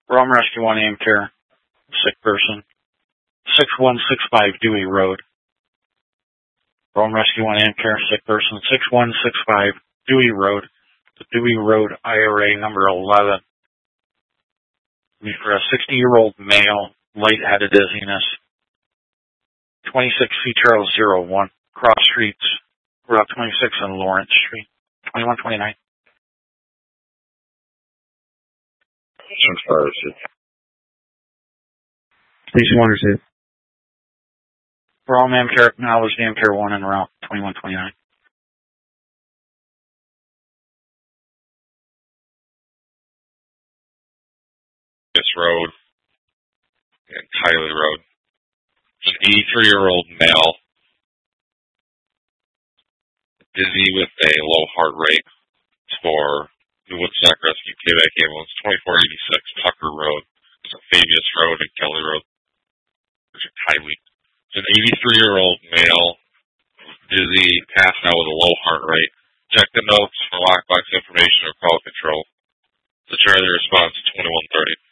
Rome Rescue 1 Aim Care, sick person. 6165 Dewey Road. Rome Rescue 1 Aim Care, sick person. 6165 Dewey Road. The Dewey Road IRA number 11. For a 60-year-old male, lightheaded dizziness. 26 C. Charles 01, Cross Streets, Route 26 and Lawrence Street, 2129. Station 1 received. For all Amcare, acknowledge the Amcare 1 en route, 2129. Road and Kylie Road. It's an 83-year-old male, dizzy with a low heart rate. It's for the Woodstock Rescue Quebec Ambulance, 2486 Tucker Road. It's a Fabius Road and Kelly Road. There's a Kylie. It's an 83-year-old male, dizzy, passed out with a low heart rate. Check the notes for lockbox information or call control. The Charlie response to 2130.